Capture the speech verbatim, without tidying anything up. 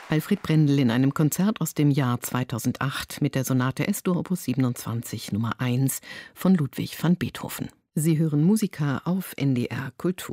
Alfred Brendel in einem Konzert aus dem Jahr zweitausendacht mit der Sonate Es-Dur Opus siebenundzwanzig Nummer eins von Ludwig van Beethoven. Sie hören Musica auf N D R Kultur.